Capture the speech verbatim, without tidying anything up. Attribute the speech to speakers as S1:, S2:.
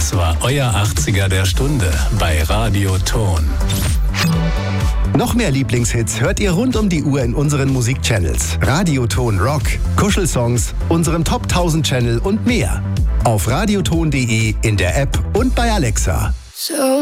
S1: Das war euer achtziger der Stunde bei Radio Ton.
S2: Noch mehr Lieblingshits hört ihr rund um die Uhr in unseren Musikchannels. Radioton Rock, Kuschelsongs, unserem Top tausend Channel und mehr. Auf radioton punkt de, in der App und bei Alexa.
S3: So